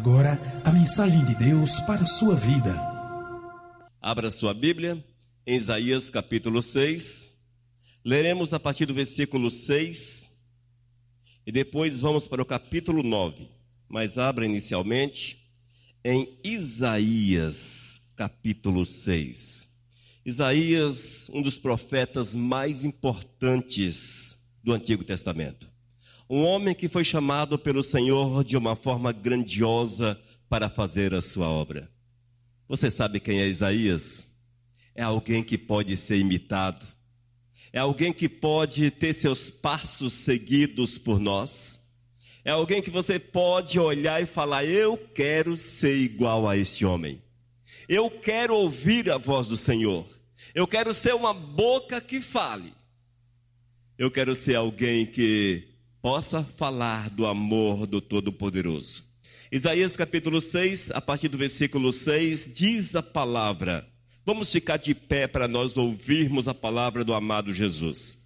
agora a mensagem de Deus para a sua vida. Abra sua Bíblia em Isaías capítulo 6. Leremos a partir do versículo 6 e depois vamos para o capítulo 9. Mas abra inicialmente em Isaías capítulo 6. Isaías, um dos profetas mais importantes do Antigo Testamento. Um homem que foi chamado pelo Senhor de uma forma grandiosa para fazer a sua obra. Você sabe quem é Isaías? É alguém que pode ser imitado. É alguém que pode ter seus passos seguidos por nós. É alguém que você pode olhar e falar: eu quero ser igual a este homem. Eu quero ouvir a voz do Senhor. Eu quero ser uma boca que fale. Eu quero ser alguém que possa falar do amor do Todo-Poderoso. Isaías capítulo 6, a partir do versículo 6, diz a palavra. Vamos ficar de pé para nós ouvirmos a palavra do amado Jesus.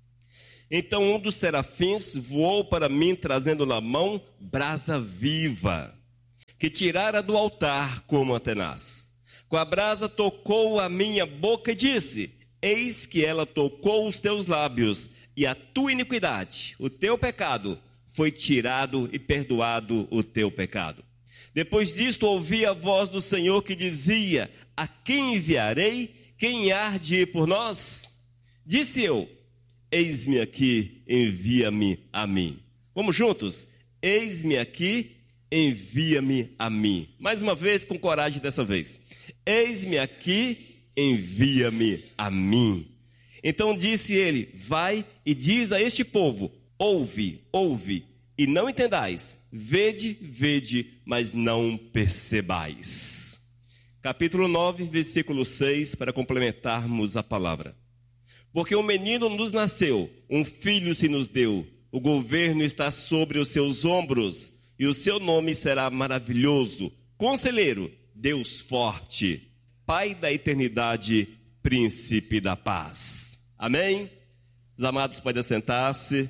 Então um dos serafins voou para mim, trazendo na mão brasa viva, que tirara do altar como a tenaz. Com a brasa tocou a minha boca e disse: eis que ela tocou os teus lábios, e a tua iniquidade, o teu pecado, foi tirado e perdoado o teu pecado. Depois disto ouvi a voz do Senhor que dizia: a quem enviarei? Quem há de ir por nós? Disse eu: eis-me aqui, envia-me a mim. Vamos juntos? Eis-me aqui, envia-me a mim. Mais uma vez, com coragem dessa vez. Eis-me aqui, envia-me a mim. Então disse ele: vai e diz a este povo: ouve, ouve, e não entendais, vede, vede, mas não percebais. Capítulo 9, versículo 6, para complementarmos a palavra. Porque um menino nos nasceu, um filho se nos deu, o governo está sobre os seus ombros, e o seu nome será maravilhoso, Conselheiro, Deus forte, Pai da eternidade, Príncipe da paz. Amém? Os amados podem assentar-se.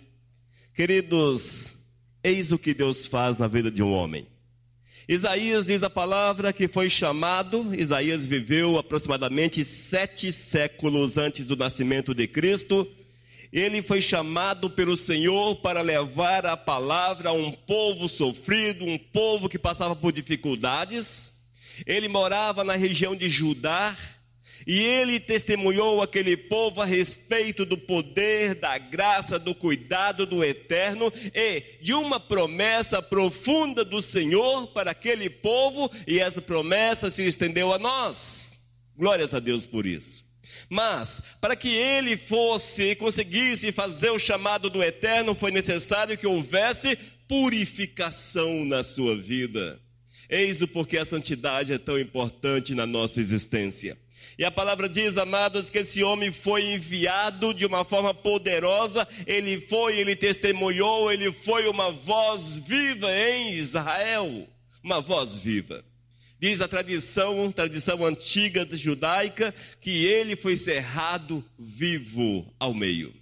Queridos, eis o que Deus faz na vida de um homem. Isaías diz a palavra que foi chamado. Isaías viveu aproximadamente 7 séculos antes do nascimento de Cristo. Ele foi chamado pelo Senhor para levar a palavra a um povo sofrido, um povo que passava por dificuldades. Ele morava na região de Judá. E ele testemunhou aquele povo a respeito do poder, da graça, do cuidado do Eterno e de uma promessa profunda do Senhor para aquele povo, e essa promessa se estendeu a nós. Glórias a Deus por isso. Mas, para que ele conseguisse fazer o chamado do Eterno, foi necessário que houvesse purificação na sua vida. Eis o porquê a santidade é tão importante na nossa existência. E a palavra diz, amados, que esse homem foi enviado de uma forma poderosa. Ele testemunhou, ele foi uma voz viva em Israel. Uma voz viva. Diz a tradição antiga judaica, que ele foi cerrado vivo ao meio.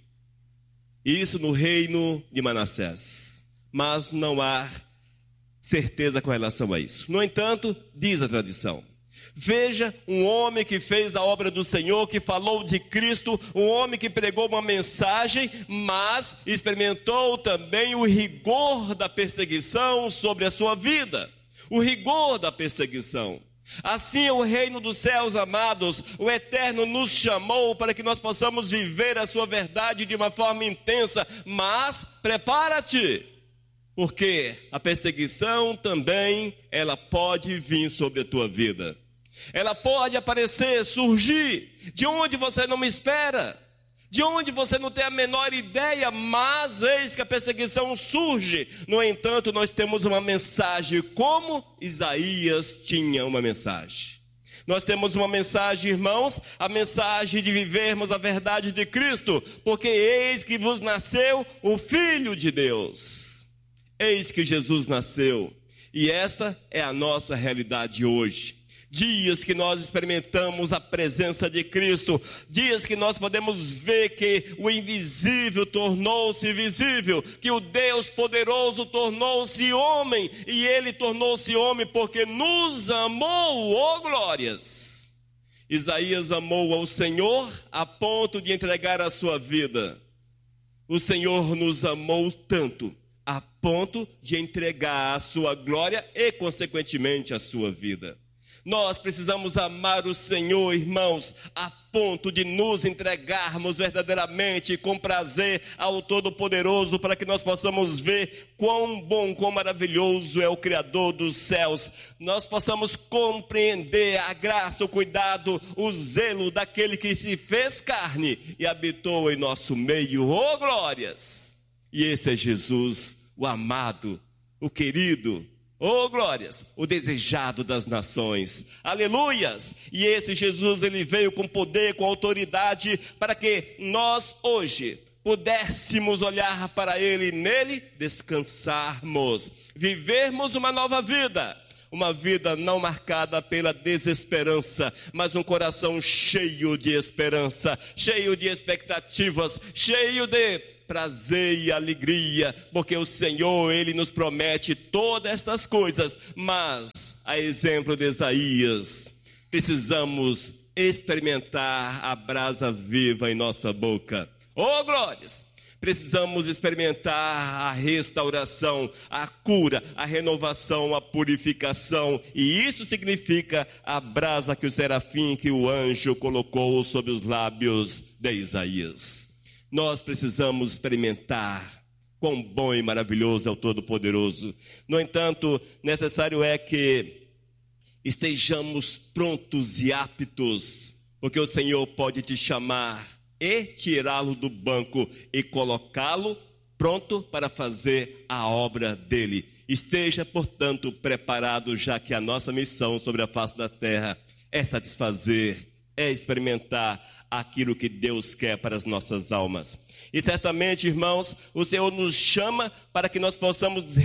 Isso no reino de Manassés. Mas não há certeza com relação a isso. No entanto, diz a tradição. Veja um homem que fez a obra do Senhor, que falou de Cristo, um homem que pregou uma mensagem, mas experimentou também o rigor da perseguição sobre a sua vida. O rigor da perseguição. Assim é o reino dos céus, amados. O Eterno nos chamou para que nós possamos viver a sua verdade de uma forma intensa, mas prepara-te, porque a perseguição também, ela pode vir sobre a tua vida. Ela pode aparecer, surgir, de onde você não espera, de onde você não tem a menor ideia, mas eis que a perseguição surge. No entanto, nós temos uma mensagem, como Isaías tinha uma mensagem. Nós temos uma mensagem, irmãos, a mensagem de vivermos a verdade de Cristo, porque eis que vos nasceu o Filho de Deus. Eis que Jesus nasceu, e esta é a nossa realidade hoje. Dias que nós experimentamos a presença de Cristo, dias que nós podemos ver que o invisível tornou-se visível, que o Deus poderoso tornou-se homem, e Ele tornou-se homem porque nos amou, oh glórias! Isaías amou ao Senhor a ponto de entregar a sua vida. O Senhor nos amou tanto, a ponto de entregar a sua glória e, consequentemente, a sua vida. Nós precisamos amar o Senhor, irmãos, a ponto de nos entregarmos verdadeiramente com prazer ao Todo-Poderoso, para que nós possamos ver quão bom, quão maravilhoso é o Criador dos céus. Nós possamos compreender a graça, o cuidado, o zelo daquele que se fez carne e habitou em nosso meio. Oh, glórias! E esse é Jesus, o amado, o querido, oh glórias, o desejado das nações, aleluias. E esse Jesus, ele veio com poder, com autoridade, para que nós hoje pudéssemos olhar para ele e nele descansarmos, vivermos uma nova vida. Uma vida não marcada pela desesperança, mas um coração cheio de esperança, cheio de expectativas, cheio de prazer e alegria, porque o Senhor, Ele nos promete todas estas coisas, mas, a exemplo de Isaías, precisamos experimentar a brasa viva em nossa boca. Oh, glórias! Precisamos experimentar a restauração, a cura, a renovação, a purificação, e isso significa a brasa que o serafim, que o anjo colocou sobre os lábios de Isaías. Nós precisamos experimentar quão bom e maravilhoso é o Todo-Poderoso. No entanto, necessário é que estejamos prontos e aptos, porque o Senhor pode te chamar e tirá-lo do banco e colocá-lo pronto para fazer a obra dele. Esteja, portanto, preparado, já que a nossa missão sobre a face da terra é satisfazer, é experimentar aquilo que Deus quer para as nossas almas. E certamente, irmãos, o Senhor nos chama para que nós possamos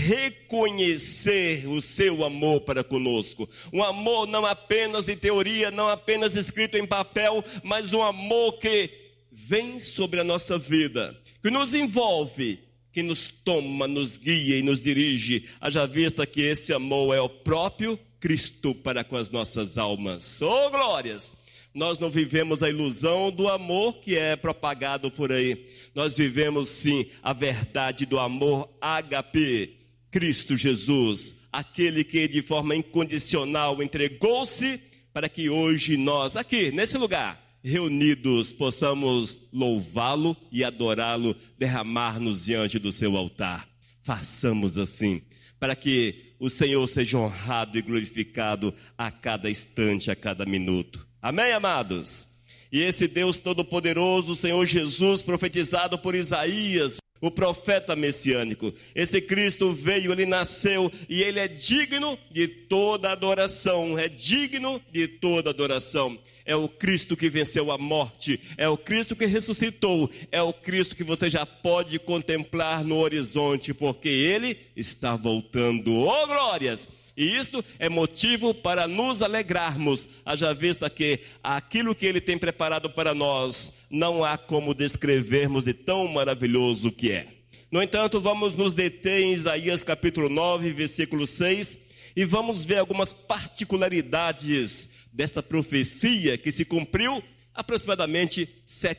reconhecer o seu amor para conosco. Um amor não apenas de teoria, não apenas escrito em papel, mas um amor que vem sobre a nossa vida, que nos envolve, que nos toma, nos guia e nos dirige. Haja vista que esse amor é o próprio Cristo para com as nossas almas. Oh, glórias! Nós não vivemos a ilusão do amor que é propagado por aí. Nós vivemos sim a verdade do amor ágape, Cristo Jesus, aquele que de forma incondicional entregou-se para que hoje nós, aqui nesse lugar, reunidos, possamos louvá-lo e adorá-lo, derramar-nos diante do seu altar. Façamos assim, para que o Senhor seja honrado e glorificado a cada instante, a cada minuto. Amém, amados? E esse Deus Todo-Poderoso, o Senhor Jesus, profetizado por Isaías, o profeta messiânico, esse Cristo veio, ele nasceu e ele é digno de toda adoração, é digno de toda adoração. É o Cristo que venceu a morte, é o Cristo que ressuscitou, é o Cristo que você já pode contemplar no horizonte, porque ele está voltando. Oh, glórias! E isto é motivo para nos alegrarmos, haja vista que aquilo que ele tem preparado para nós, não há como descrevermos de tão maravilhoso que é. No entanto, vamos nos deter em Isaías capítulo 9, versículo 6, e vamos ver algumas particularidades desta profecia que se cumpriu aproximadamente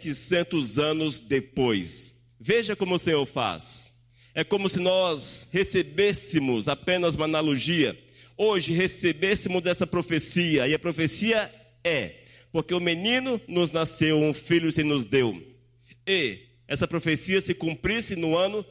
700 anos depois. Veja como o Senhor faz. É como se nós recebêssemos apenas uma analogia. Hoje recebêssemos essa profecia, e a profecia é, porque o menino nos nasceu, um filho se nos deu, e essa profecia se cumprisse no ano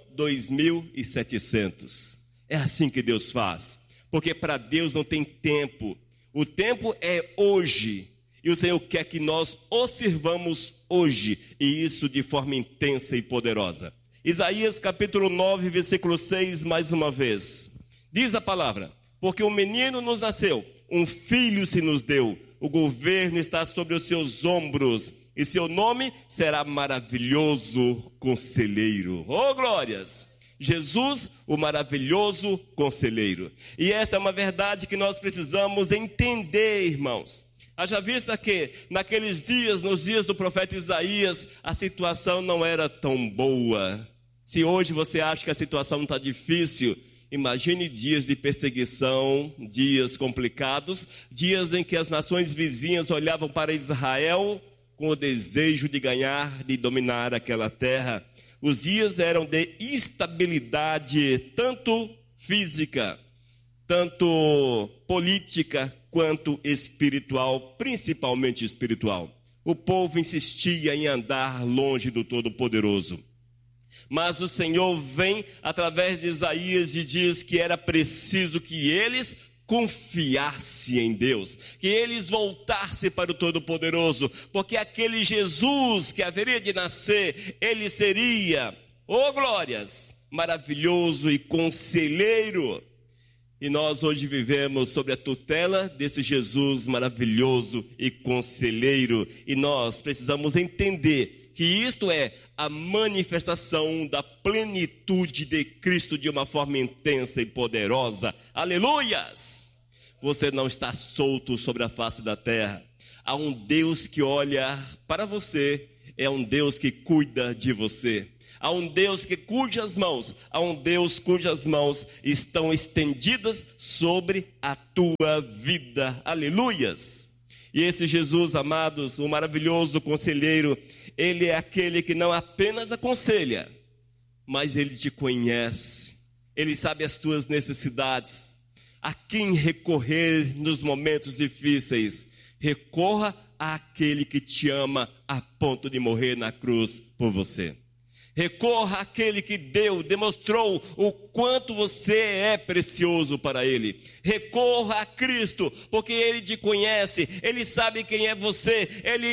2700. É assim que Deus faz, porque para Deus não tem tempo, o tempo é hoje, e o Senhor quer que nós o sirvamos hoje, e isso de forma intensa e poderosa. Isaías capítulo 9, versículo 6, mais uma vez, diz a palavra: porque um menino nos nasceu, um filho se nos deu, o governo está sobre os seus ombros, e seu nome será Maravilhoso Conselheiro. Oh, glórias! Jesus, o maravilhoso conselheiro. E essa é uma verdade que nós precisamos entender, irmãos. Haja vista que naqueles dias, nos dias do profeta Isaías, a situação não era tão boa. Se hoje você acha que a situação está difícil, imagine dias de perseguição, dias complicados, dias em que as nações vizinhas olhavam para Israel com o desejo de ganhar, de dominar aquela terra. Os dias eram de instabilidade, tanto física, tanto política, quanto espiritual, principalmente espiritual. O povo insistia em andar longe do Todo-Poderoso. Mas o Senhor vem através de Isaías e diz que era preciso que eles confiassem em Deus, que eles voltassem para o Todo-Poderoso, porque aquele Jesus que haveria de nascer, ele seria, glórias, maravilhoso e conselheiro. E nós hoje vivemos sob a tutela desse Jesus maravilhoso e conselheiro. E nós precisamos entender que isto é a manifestação da plenitude de Cristo de uma forma intensa e poderosa. Aleluias! Você não está solto sobre a face da terra. Há um Deus que olha para você, é um Deus que cuida de você. Há um Deus cujas mãos estão estendidas sobre a tua vida. Aleluias! E esse Jesus, amados, o maravilhoso conselheiro, ele é aquele que não apenas aconselha, mas ele te conhece. Ele sabe as tuas necessidades. A quem recorrer nos momentos difíceis? Recorra àquele que te ama a ponto de morrer na cruz por você. Recorra àquele que demonstrou o quanto você é precioso para Ele. Recorra a Cristo, porque Ele te conhece, Ele sabe quem é você,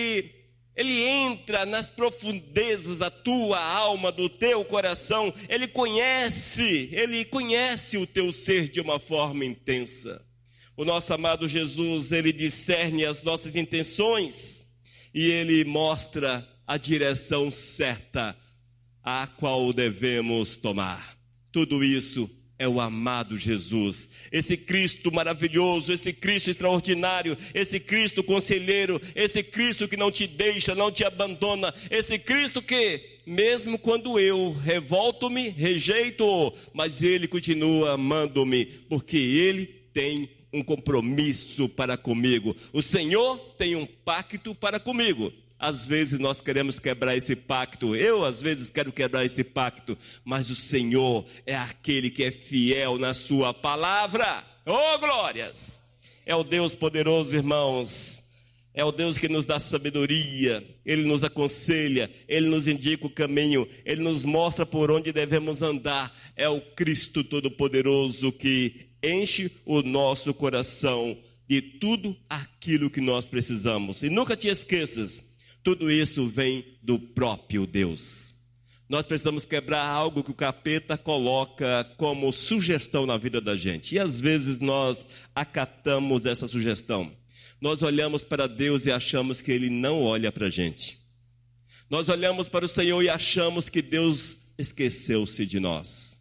Ele entra nas profundezas da tua alma, do teu coração, Ele conhece o teu ser de uma forma intensa. O nosso amado Jesus, Ele discerne as nossas intenções e Ele mostra a direção certa a qual devemos tomar. Tudo isso é o amado Jesus, esse Cristo maravilhoso, esse Cristo extraordinário, esse Cristo conselheiro, esse Cristo que não te deixa, não te abandona, esse Cristo que, mesmo quando eu revolto-me, rejeito-o, mas Ele continua amando-me, porque Ele tem um compromisso para comigo. O Senhor tem um pacto para comigo. Às vezes nós queremos quebrar esse pacto, eu às vezes quero quebrar esse pacto, mas o Senhor é aquele que é fiel na sua palavra. Glórias! É o Deus poderoso, irmãos, é o Deus que nos dá sabedoria, Ele nos aconselha, Ele nos indica o caminho, Ele nos mostra por onde devemos andar. É o Cristo Todo-Poderoso que enche o nosso coração de tudo aquilo que nós precisamos. E nunca te esqueças, tudo isso vem do próprio Deus. Nós precisamos quebrar algo que o capeta coloca como sugestão na vida da gente. E às vezes nós acatamos essa sugestão. Nós olhamos para Deus e achamos que Ele não olha para a gente. Nós olhamos para o Senhor e achamos que Deus esqueceu-se de nós.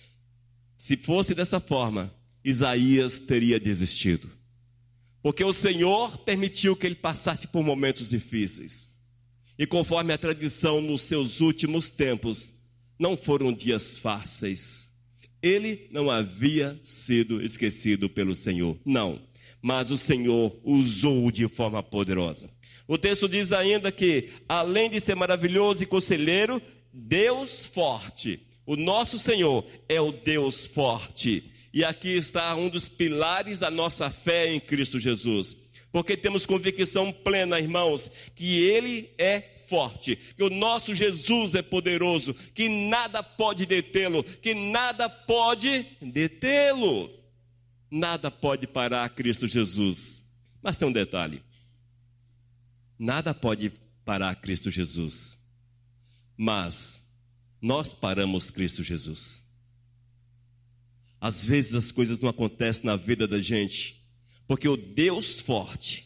Se fosse dessa forma, Isaías teria desistido. Porque o Senhor permitiu que ele passasse por momentos difíceis. E conforme a tradição nos seus últimos tempos, não foram dias fáceis. Ele não havia sido esquecido pelo Senhor, não. Mas o Senhor usou de forma poderosa. O texto diz ainda que, além de ser maravilhoso e conselheiro, Deus forte. O nosso Senhor é o Deus forte. E aqui está um dos pilares da nossa fé em Cristo Jesus. Porque temos convicção plena, irmãos, que Ele é forte, que o nosso Jesus é poderoso, que nada pode detê-lo, que nada pode detê-lo. Nada pode parar Cristo Jesus. Mas tem um detalhe. Nada pode parar Cristo Jesus. Mas nós paramos Cristo Jesus. Às vezes as coisas não acontecem na vida da gente, porque o Deus forte,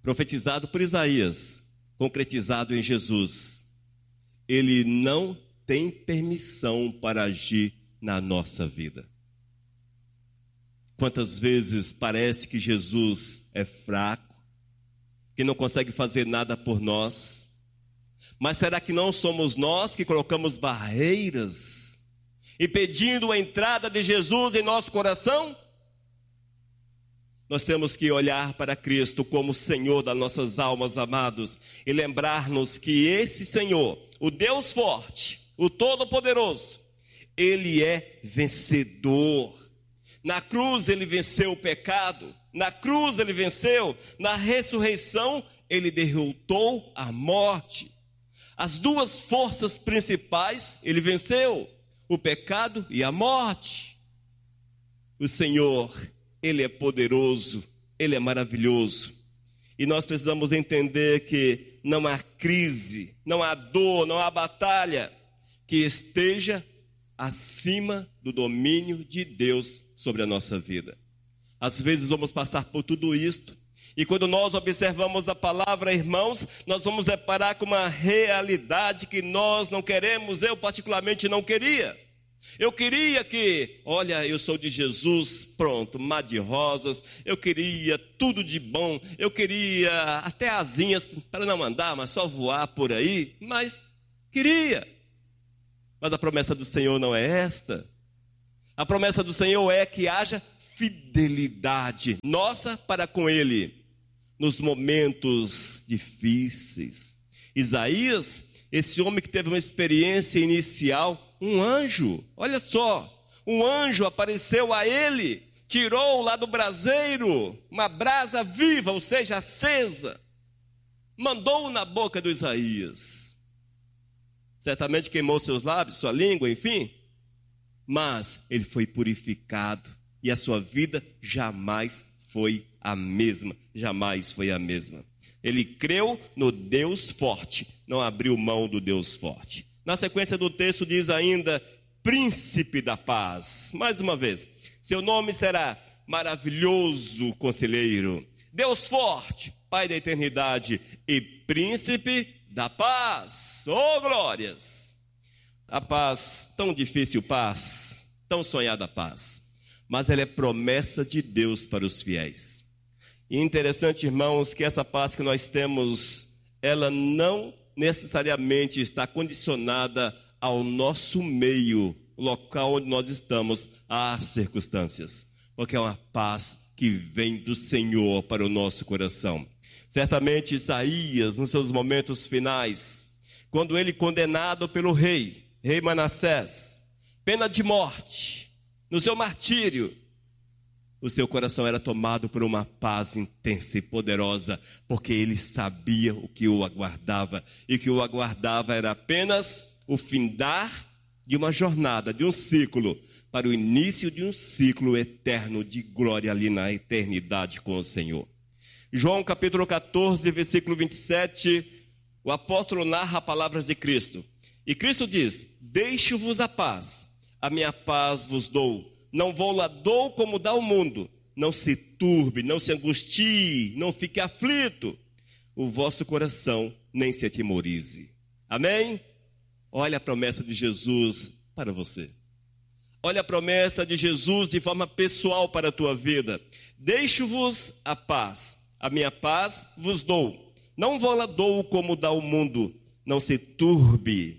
profetizado por Isaías, concretizado em Jesus, Ele não tem permissão para agir na nossa vida. Quantas vezes parece que Jesus é fraco, que não consegue fazer nada por nós, mas será que não somos nós que colocamos barreiras, impedindo a entrada de Jesus em nosso coração? Nós temos que olhar para Cristo como Senhor das nossas almas, amados, e lembrar-nos que esse Senhor, o Deus forte, o Todo-Poderoso, Ele é vencedor. Na cruz Ele venceu o pecado, na cruz Ele venceu, na ressurreição Ele derrotou a morte. As duas forças principais Ele venceu, o pecado e a morte. O Senhor, Ele é poderoso, Ele é maravilhoso. E nós precisamos entender que não há crise, não há dor, não há batalha que esteja acima do domínio de Deus sobre a nossa vida. Às vezes vamos passar por tudo isto, e quando nós observamos a palavra, irmãos, nós vamos deparar com uma realidade que nós não queremos, eu particularmente não queria. Eu queria que, olha, eu sou de Jesus, pronto, mar de rosas, eu queria tudo de bom, eu queria até asinhas para não andar, mas só voar por aí, mas queria. Mas a promessa do Senhor não é esta. A promessa do Senhor é que haja fidelidade nossa para com Ele, nos momentos difíceis. Isaías, esse homem que teve uma experiência inicial, um anjo, olha só, um anjo apareceu a ele, tirou lá do braseiro uma brasa viva, ou seja, acesa, mandou-o na boca do Isaías. Certamente queimou seus lábios, sua língua, enfim, mas ele foi purificado e a sua vida jamais foi a mesma, jamais foi a mesma. Ele creu no Deus forte, não abriu mão do Deus forte. Na sequência do texto diz ainda, príncipe da paz. Mais uma vez, seu nome será maravilhoso conselheiro, Deus forte, Pai da eternidade e príncipe da paz. Oh, glórias! A paz, tão difícil paz, tão sonhada paz, mas ela é promessa de Deus para os fiéis. E interessante, irmãos, que essa paz que nós temos, ela não necessariamente está condicionada ao nosso meio, local onde nós estamos, às circunstâncias, porque é uma paz que vem do Senhor para o nosso coração. Certamente Isaías, nos seus momentos finais, quando ele condenado pelo rei Manassés, pena de morte, no seu martírio, o seu coração era tomado por uma paz intensa e poderosa, porque ele sabia o que o aguardava, e o que o aguardava era apenas o findar de uma jornada, de um ciclo, para o início de um ciclo eterno de glória ali na eternidade com o Senhor. João capítulo 14, versículo 27, o apóstolo narra palavras de Cristo. E Cristo diz, deixo-vos a minha paz vos dou. Não vou lá dou como dá o mundo. Não se turbe, não se angustie, não fique aflito. O vosso coração nem se atemorize. Amém? Olha a promessa de Jesus para você. Olha a promessa de Jesus de forma pessoal para a tua vida. Deixo-vos a minha paz vos dou. Não vou lá dou como dá o mundo. Não se turbe,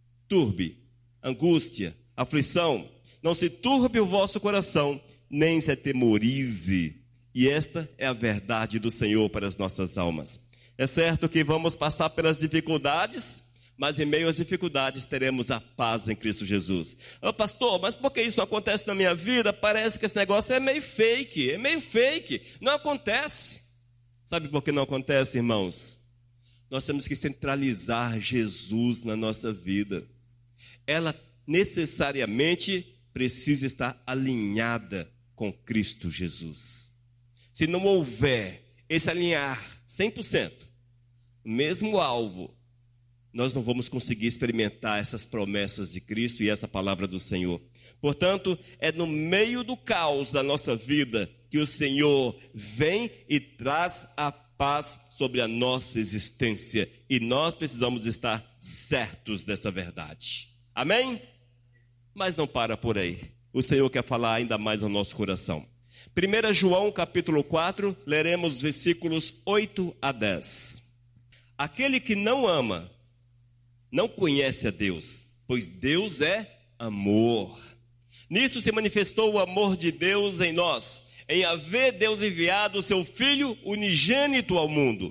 angústia, aflição. Não se turbe o vosso coração, nem se atemorize. E esta é a verdade do Senhor para as nossas almas. É certo que vamos passar pelas dificuldades, mas em meio às dificuldades teremos a paz em Cristo Jesus. Ô pastor, mas por que isso acontece na minha vida? Parece que esse negócio é meio fake, não acontece. Sabe por que não acontece, irmãos? Nós temos que centralizar Jesus na nossa vida. Ela necessariamente precisa estar alinhada com Cristo Jesus. Se não houver esse alinhar 100%, o mesmo alvo, nós não vamos conseguir experimentar essas promessas de Cristo e essa palavra do Senhor. Portanto, é no meio do caos da nossa vida que o Senhor vem e traz a paz sobre a nossa existência. E nós precisamos estar certos dessa verdade. Amém? Mas não para por aí. O Senhor quer falar ainda mais ao nosso coração. 1 João capítulo 4, leremos versículos 8 a 10. Aquele que não ama, não conhece a Deus, pois Deus é amor. Nisso se manifestou o amor de Deus em nós, em haver Deus enviado o seu Filho unigênito ao mundo,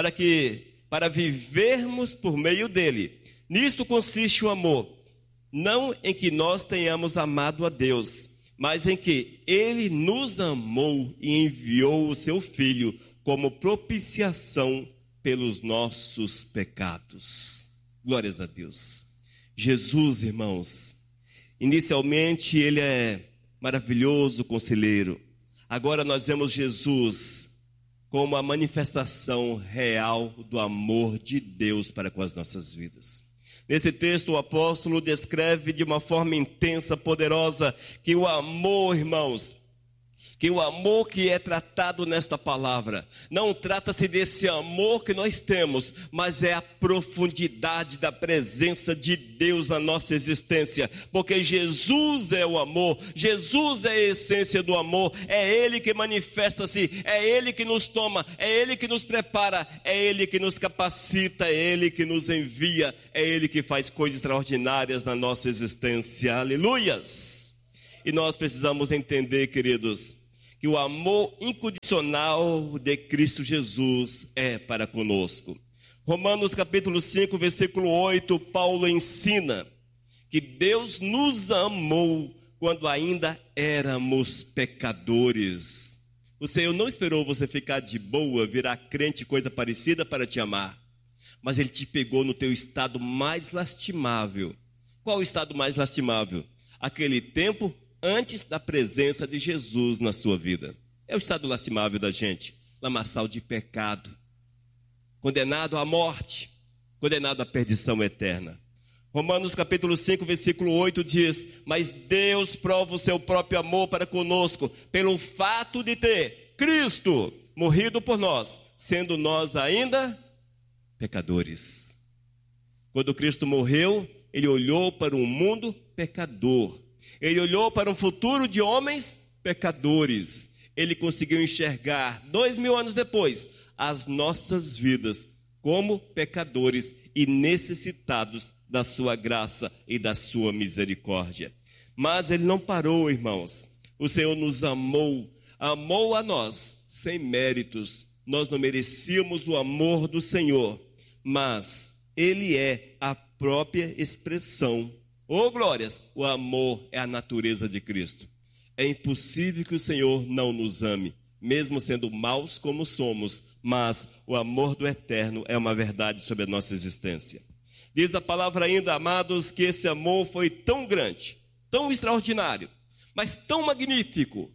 para vivermos por meio dele. Nisto consiste o amor, não em que nós tenhamos amado a Deus, mas em que ele nos amou e enviou o seu Filho como propiciação pelos nossos pecados. Glórias a Deus. Jesus, irmãos, inicialmente ele é maravilhoso conselheiro. Agora nós vemos Jesus como a manifestação real do amor de Deus para com as nossas vidas. Nesse texto o apóstolo descreve de uma forma intensa, poderosa, que o amor, irmãos, que o amor que é tratado nesta palavra, não trata-se desse amor que nós temos, mas é a profundidade da presença de Deus na nossa existência, porque Jesus é o amor, Jesus é a essência do amor, é Ele que manifesta-se, é Ele que nos toma, é Ele que nos prepara, é Ele que nos capacita, é Ele que nos envia, é Ele que faz coisas extraordinárias na nossa existência, aleluias! E nós precisamos entender, queridos, que o amor incondicional de Cristo Jesus é para conosco. Romanos capítulo 5, versículo 8, Paulo ensina que Deus nos amou quando ainda éramos pecadores. O Senhor não esperou você ficar de boa, virar crente, coisa parecida para te amar, mas Ele te pegou no teu estado mais lastimável. Qual o estado mais lastimável? Aquele tempo antes da presença de Jesus na sua vida. É o estado lastimável da gente, lamaçal de pecado, condenado à morte, condenado à perdição eterna. Romanos capítulo 5, versículo 8 diz: mas Deus prova o seu próprio amor para conosco, pelo fato de ter Cristo morrido por nós, sendo nós ainda pecadores. Quando Cristo morreu, Ele olhou para um mundo pecador. Ele olhou para um futuro de homens pecadores. Ele conseguiu enxergar, 2000 anos depois, as nossas vidas como pecadores e necessitados da sua graça e da sua misericórdia. Mas Ele não parou, irmãos. O Senhor nos amou, amou a nós sem méritos. Nós não merecíamos o amor do Senhor, mas Ele é a própria expressão. Oh, glórias, o amor é a natureza de Cristo. É impossível que o Senhor não nos ame, mesmo sendo maus como somos, mas o amor do Eterno é uma verdade sobre a nossa existência. Diz a palavra ainda, amados, que esse amor foi tão grande, tão extraordinário, mas tão magnífico,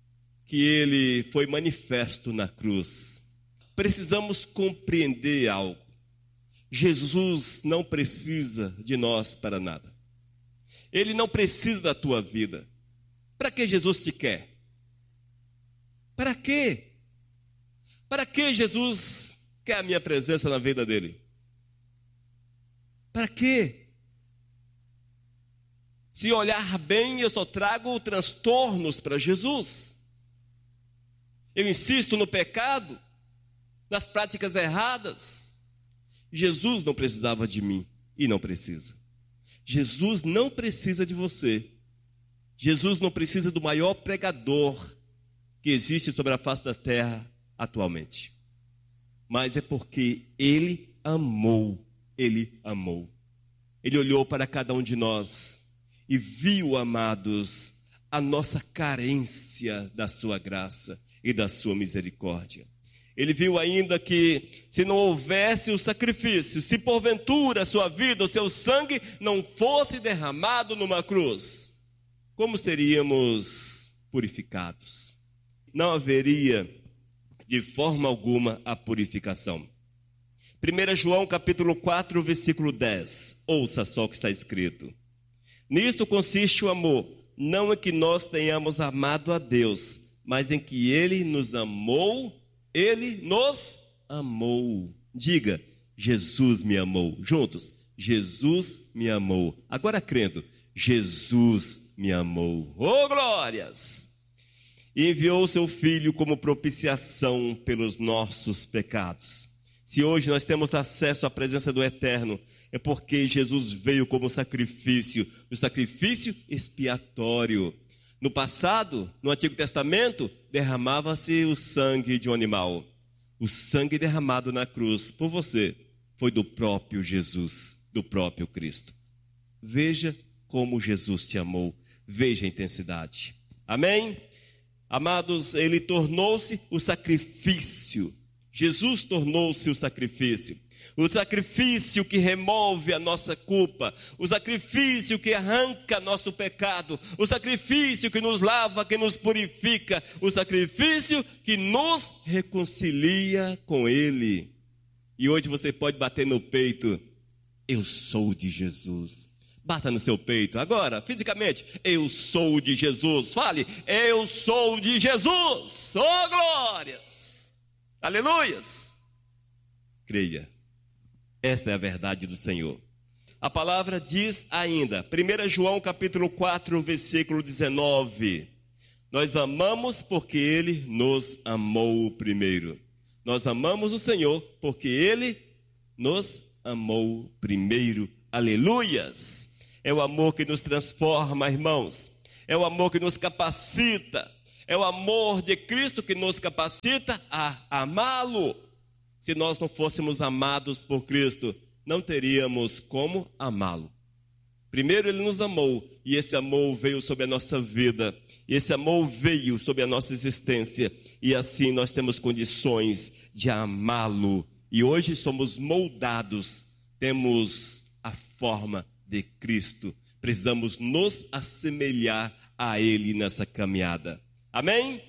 que ele foi manifesto na cruz. Precisamos compreender algo. Jesus não precisa de nós para nada. Ele não precisa da tua vida. Para que Jesus te quer? Para quê? Para que Jesus quer a minha presença na vida dele? Para quê? Se olhar bem, eu só trago transtornos para Jesus. Eu insisto no pecado, nas práticas erradas. Jesus não precisava de mim e não precisa. Jesus não precisa de você. Jesus não precisa do maior pregador que existe sobre a face da terra atualmente. Mas é porque Ele amou. Ele amou. Ele olhou para cada um de nós e viu, amados, a nossa carência da sua graça e da sua misericórdia. Ele viu ainda que se não houvesse o sacrifício, se porventura a sua vida, o seu sangue não fosse derramado numa cruz, como seríamos purificados? Não haveria de forma alguma a purificação. 1 João capítulo 4, versículo 10. Ouça só o que está escrito. Nisto consiste o amor, não em que nós tenhamos amado a Deus, mas em que Ele nos amou. Ele nos amou. Diga, Jesus me amou. Juntos, Jesus me amou. Agora crendo, Jesus me amou. Oh, glórias! E enviou seu Filho como propiciação pelos nossos pecados. Se hoje nós temos acesso à presença do Eterno, é porque Jesus veio como sacrifício, o sacrifício expiatório. No passado, no Antigo Testamento, derramava-se o sangue de um animal. O sangue derramado na cruz por você foi do próprio Jesus, do próprio Cristo. Veja como Jesus te amou, veja a intensidade. Amém? Amados, ele tornou-se o sacrifício. Jesus tornou-se o sacrifício que remove a nossa culpa, o sacrifício que arranca nosso pecado, o sacrifício que nos lava, que nos purifica, o sacrifício que nos reconcilia com Ele. E hoje você pode bater no peito: eu sou de Jesus. Bata no seu peito agora, fisicamente: eu sou de Jesus. Fale: eu sou de Jesus. Oh, glórias! Aleluias! Creia. Esta é a verdade do Senhor. A palavra diz ainda, 1 João capítulo 4, versículo 19. Nós amamos porque Ele nos amou primeiro. Nós amamos o Senhor porque Ele nos amou primeiro. Aleluias! É o amor que nos transforma, irmãos. É o amor que nos capacita. É o amor de Cristo que nos capacita a amá-lo. Se nós não fôssemos amados por Cristo, não teríamos como amá-lo. Primeiro Ele nos amou, e esse amor veio sobre a nossa vida. E esse amor veio sobre a nossa existência. E assim nós temos condições de amá-lo. E hoje somos moldados, temos a forma de Cristo. Precisamos nos assemelhar a Ele nessa caminhada. Amém?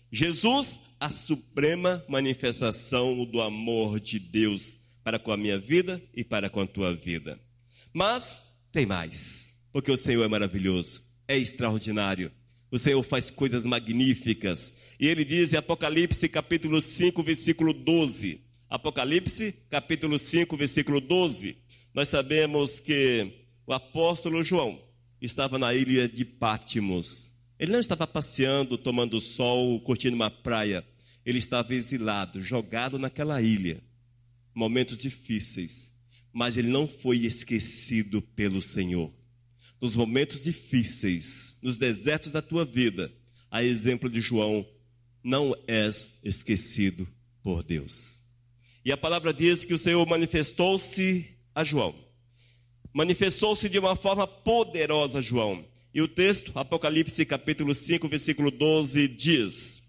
Jesus, a suprema manifestação do amor de Deus para com a minha vida e para com a tua vida. Mas tem mais, porque o Senhor é maravilhoso, é extraordinário. O Senhor faz coisas magníficas. E Ele diz em Apocalipse capítulo 5, versículo 12. Apocalipse capítulo 5, versículo 12. Nós sabemos que o apóstolo João estava na ilha de Patmos. Ele não estava passeando, tomando sol, curtindo uma praia. Ele estava exilado, jogado naquela ilha. Momentos difíceis. Mas ele não foi esquecido pelo Senhor. Nos momentos difíceis, nos desertos da tua vida, a exemplo de João, não és esquecido por Deus. E a palavra diz que o Senhor manifestou-se a João. Manifestou-se de uma forma poderosa a João. E o texto, Apocalipse capítulo 5, versículo 12, diz: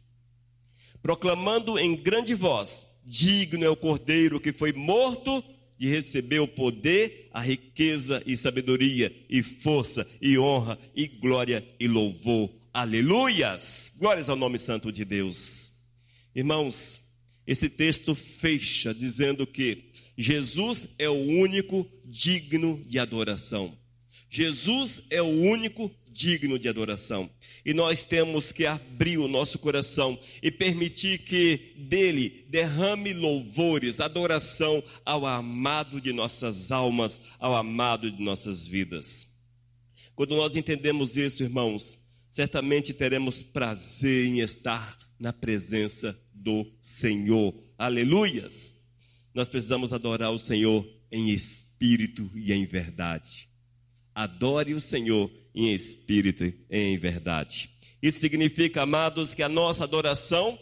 proclamando em grande voz: digno é o Cordeiro que foi morto de receber o poder, a riqueza e sabedoria, e força, e honra, e glória, e louvor. Aleluias! Glórias ao nome santo de Deus. Irmãos, esse texto fecha dizendo que Jesus é o único digno de adoração. Jesus é o único digno de adoração. E nós temos que abrir o nosso coração e permitir que dele derrame louvores, adoração ao amado de nossas almas, ao amado de nossas vidas. Quando nós entendemos isso, irmãos, certamente teremos prazer em estar na presença do Senhor. Aleluias! Nós precisamos adorar o Senhor em espírito e em verdade. Adore o Senhor em espírito e em verdade. Isso significa, amados, que a nossa adoração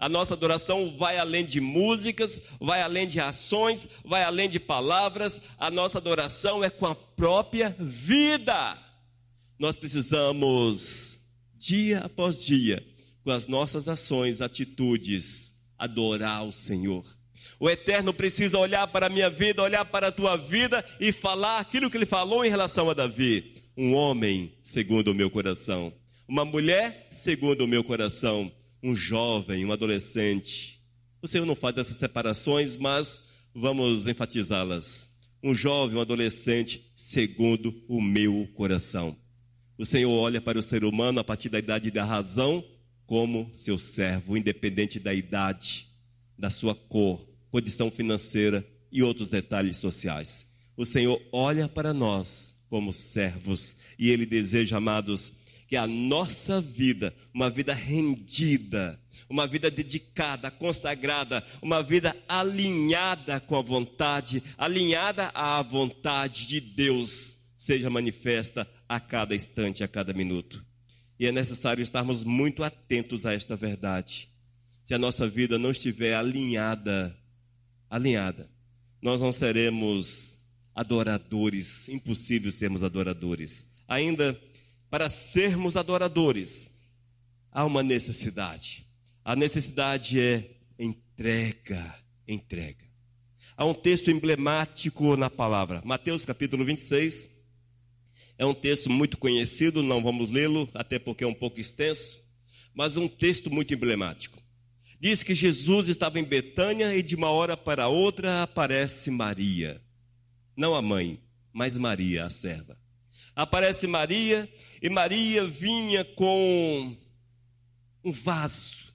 vai além de músicas, vai além de ações, vai além de palavras. A nossa adoração é com a própria vida. Nós precisamos, dia após dia, com as nossas ações, atitudes, adorar o Senhor. O Eterno precisa olhar para a minha vida, olhar para a tua vida e falar aquilo que Ele falou em relação a Davi. Um homem segundo o meu coração, uma mulher segundo o meu coração, um jovem, um adolescente. O Senhor não faz essas separações, mas vamos enfatizá-las. Um jovem, um adolescente segundo o meu coração. O Senhor olha para o ser humano a partir da idade e da razão como seu servo, independente da idade, da sua cor, condição financeira e outros detalhes sociais. O Senhor olha para nós como servos e Ele deseja, amados, que a nossa vida, uma vida rendida, uma vida dedicada, consagrada, uma vida alinhada com a vontade, alinhada à vontade de Deus, seja manifesta a cada instante, a cada minuto. E é necessário estarmos muito atentos a esta verdade. Se a nossa vida não estiver alinhada, nós não seremos adoradores, impossível sermos adoradores. Ainda, para sermos adoradores, há uma necessidade. A necessidade é entrega. Há um texto emblemático na palavra. Mateus capítulo 26. É um texto muito conhecido, não vamos lê-lo, até porque é um pouco extenso. Mas um texto muito emblemático. Diz que Jesus estava em Betânia e de uma hora para outra aparece Maria. Não a mãe, mas Maria, a serva. Aparece Maria e Maria vinha com um vaso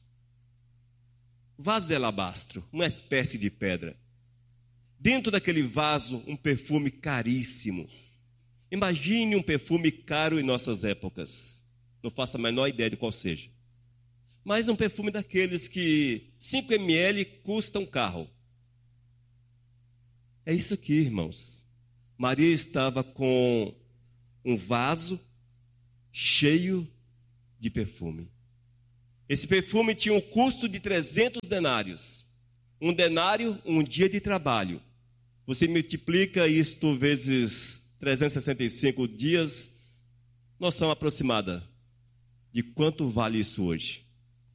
de alabastro, uma espécie de pedra. Dentro daquele vaso, um perfume caríssimo. Imagine um perfume caro em nossas épocas. Não faço a menor ideia de qual seja. Mas um perfume daqueles que 5 ml custa um carro. É isso aqui, irmãos. Maria estava com um vaso cheio de perfume. Esse perfume tinha um custo de 300 denários. Um denário, um dia de trabalho. Você multiplica isto vezes 365 dias, noção aproximada de quanto vale isso hoje.